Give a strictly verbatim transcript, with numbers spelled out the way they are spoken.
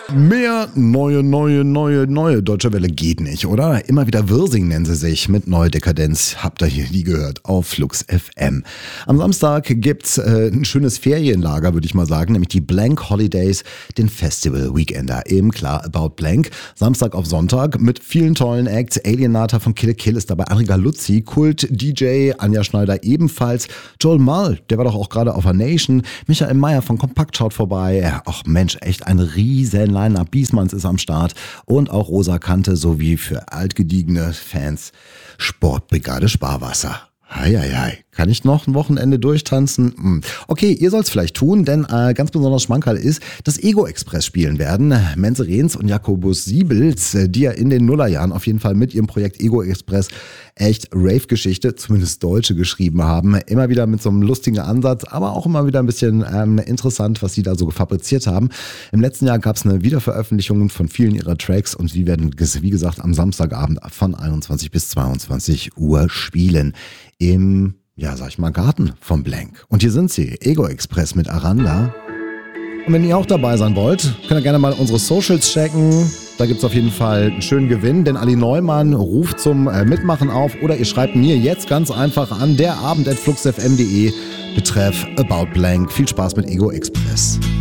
Mehr neue, neue, neue, neue Deutsche Welle geht nicht, oder? Immer wieder Wirsing nennen sie sich mit Neue Dekadenz. Habt ihr hier nie gehört auf Flux F M. Am Samstag gibt's äh, ein schönes Ferienlager, würde ich mal sagen, nämlich die Blank Holidays, den Festival Weekender. Eben klar, About Blank. Samstag auf Sonntag mit vielen tollen Acts. Alienata von Kill Kill ist dabei, André Galuzzi, Kult-D J, Anja Schneider ebenfalls. Joel Mull, der war doch auch gerade auf A Nation. Michael Mayer von Kompakt schaut vorbei. Ach Mensch, echt ein riesen Line-Up. Biesmanns ist am Start und auch Rosa Kante sowie für altgediegene Fans Sportbrigade Sparwasser. Heieiei, kann ich noch ein Wochenende durchtanzen? Okay, ihr sollt's vielleicht tun, denn äh, ganz besonders Schmankerl ist, dass Ego Express spielen werden. Menze Rehns und Jakobus Siebels, äh, die ja in den Nullerjahren auf jeden Fall mit ihrem Projekt Ego Express echt Rave-Geschichte, zumindest Deutsche, geschrieben haben. Immer wieder mit so einem lustigen Ansatz, aber auch immer wieder ein bisschen ähm, interessant, was sie da so fabriziert haben. Im letzten Jahr gab's eine Wiederveröffentlichung von vielen ihrer Tracks und sie werden, wie gesagt, am Samstagabend von einundzwanzig bis zweiundzwanzig Uhr spielen. Im, ja, sag ich mal, Garten vom Blank. Und hier sind sie, Ego Express mit Aranda. Und wenn ihr auch dabei sein wollt, könnt ihr gerne mal unsere Socials checken. Da gibt's auf jeden Fall einen schönen Gewinn, denn Ali Neumann ruft zum äh, Mitmachen auf oder ihr schreibt mir jetzt ganz einfach an derabend at fluxfm punkt de betreff About Blank. Viel Spaß mit Ego Express.